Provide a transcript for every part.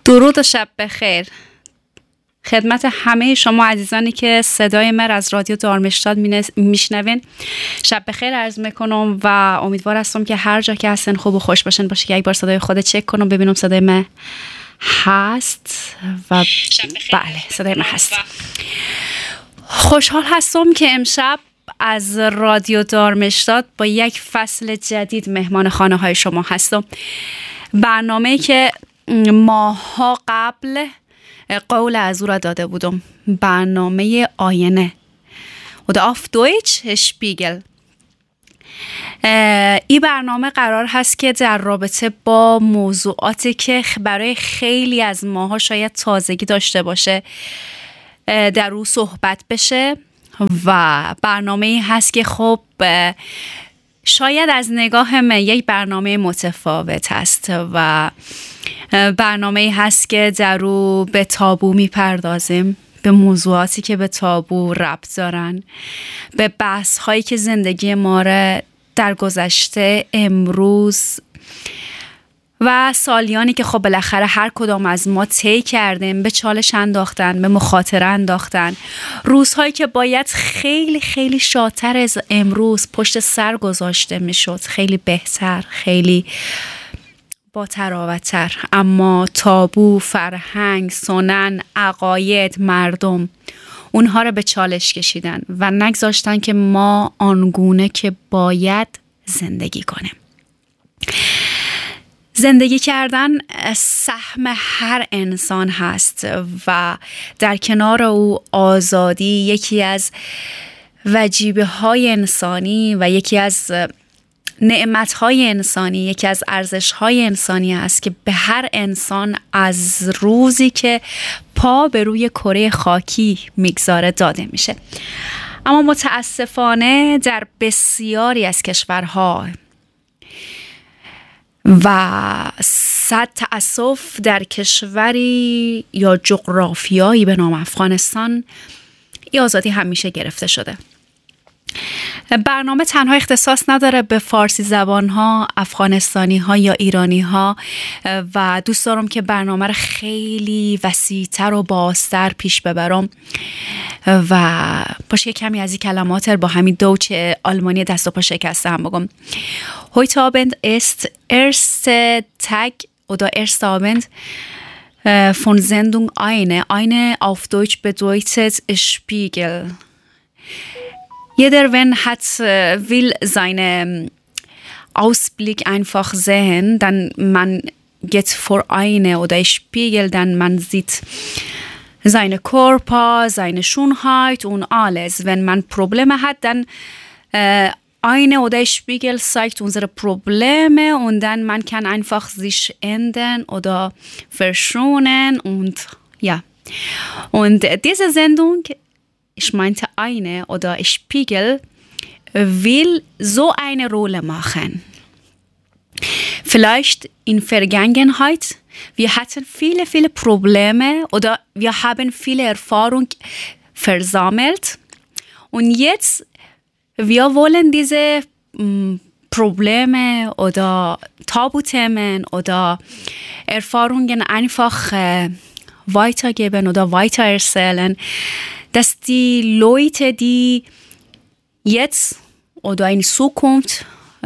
درود و شب بخیر خدمت همه شما عزیزانی که صدای من از رادیو دارمشتاد میشنوین. شب بخیر عرض میکنم و امیدوار هستم که هر جا که هستن خوب و خوش باشن باشه. که یک بار صدای خود چک کنم ببینم صدای من هست و بله صدای من هست. خوشحال هستم که امشب از رادیو دارمشتاد با یک فصل جدید مهمان خانه های شما هستم. برنامه‌ای که ماها قبل قول از او را داده بودم، برنامه آینه oder auf Deutsch Spiegel. این برنامه قرار هست که در رابطه با موضوعاتی که برای خیلی از ماها شاید تازگی داشته باشه در او صحبت بشه و برنامه هست که خب شاید از نگاه من یک برنامه متفاوت هست و برنامه هست که در او به تابو میپردازیم، به موضوعاتی که به تابو ربط دارن، به بحث هایی که زندگی ما را در گذشته، امروز و سالیانی که خب بالاخره هر کدام از ما طی کردیم به چالش انداختن، به مخاطره انداختن. روزهایی که باید خیلی خیلی شادتر از امروز پشت سر گذاشته میشد، خیلی بهتر، خیلی با تراوت‌تر، اما تابو، فرهنگ، سنن، عقاید مردم اونها رو به چالش کشیدن و نگذاشتن که ما آنگونه که باید زندگی کنیم. زندگی کردن سهم هر انسان هست و در کنار او آزادی یکی از وجیبه های انسانی و یکی از نعمت های انسانی، یکی از ارزش های انسانی است که به هر انسان از روزی که پا به روی کره خاکی میگذاره داده میشه. اما متاسفانه در بسیاری از کشورها و صد تأسف در کشوری یا جغرافیایی به نام افغانستان این آزادی همیشه گرفته شده. برنامه تنها اختصاص نداره به فارسی زبان ها، افغانستانی ها یا ایرانی ها و دوست دارم که برنامه رو خیلی وسیع‌تر و بازتر پیش ببرم و باشه کمی از این کلمات رو با همین دوچ آلمانی دست و پا شکسته هم بگم. Heute Abend ist erste Tag oder erster Abend von Sendung eine auf Deutsch bedeutet Spiegel. Jeder will seinen Ausblick einfach sehen, dann man geht vor eine oder Spiegel, dann man sieht seine Körper, seine Schönheit und alles. Wenn man Probleme hat, dann eine oder Spiegel zeigt unsere Probleme und dann man kann einfach sich ändern oder verschonen und ja. Und diese Sendung, ich meinte eine oder Spiegel, will so eine Rolle machen. Vielleicht in Vergangenheit, wir hatten viele, viele Probleme oder wir haben viele Erfahrung versammelt und jetzt wir wollen diese Probleme oder Tabuthemen oder Erfahrungen einfach weitergeben oder weitererzählen, dass die Leute, die jetzt oder in Zukunft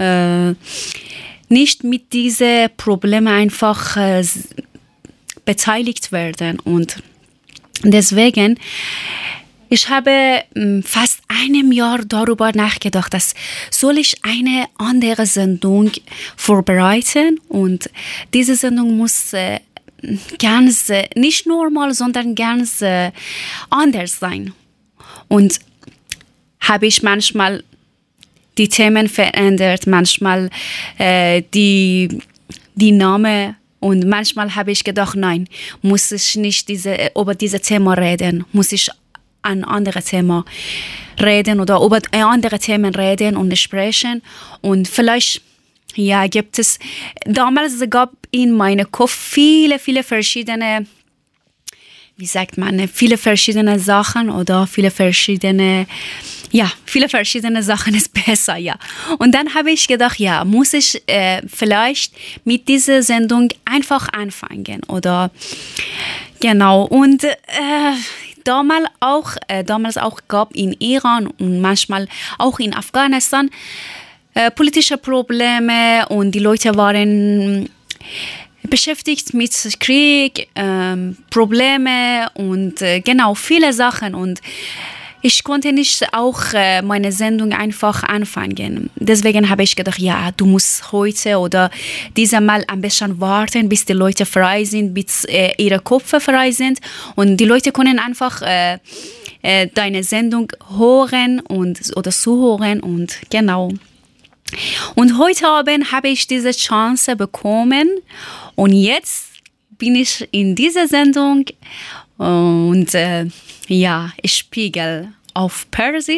nicht mit diesen Problemen einfach beteiligt werden. Und deswegen, ich habe fast einem Jahr darüber nachgedacht, dass soll ich eine andere Sendung vorbereiten und diese Sendung muss ganz, nicht normal, sondern ganz anders sein. Und habe ich manchmal die Themen verändert, manchmal die Namen und manchmal habe ich gedacht, nein, muss ich nicht über dieses Thema reden, muss ich ein anderes Thema reden oder über andere Themen reden und sprechen und vielleicht ja, gibt es, damals gab in meinem Kopf viele, viele verschiedene wie sagt man, viele verschiedene Sachen oder viele verschiedene Sachen ist besser, ja. Und dann habe ich gedacht, ja, muss ich vielleicht mit dieser Sendung einfach anfangen oder genau. Und damals auch gab in Iran und manchmal auch in Afghanistan politische Probleme und die Leute waren beschäftigt mit Krieg, Probleme und genau viele Sachen und ich konnte nicht auch meine Sendung einfach anfangen. Deswegen habe ich gedacht, ja, du musst heute oder diesmal ein bisschen warten, bis die Leute frei sind, bis ihre Köpfe frei sind und die Leute können einfach deine Sendung hören oder zuhören und genau. Und heute Abend habe ich diese Chance bekommen und jetzt bin ich in dieser Sendung und ich spiegel auf Persisch.